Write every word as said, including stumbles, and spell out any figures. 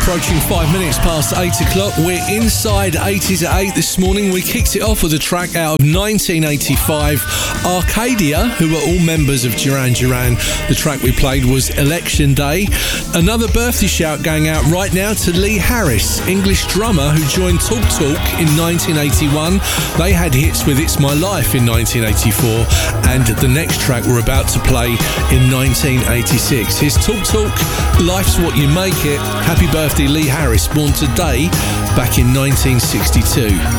approaching five minutes past eight o'clock. We're inside eighties at eight this morning. We kicked it off with a track out of nineteen eighty-five, Arcadia, who were all members of Duran Duran. The track we played was Election Day. Another birthday shout going out right now to Lee Harris, English drummer who joined Talk Talk in nineteen eighty-one. They had hits with It's My Life in nineteen eighty-four, and the next track we're about to play in nineteen eighty-six. Here's Talk Talk, Life's What You Make It. Happy birthday, Lee Harris, born today back in nineteen sixty-two.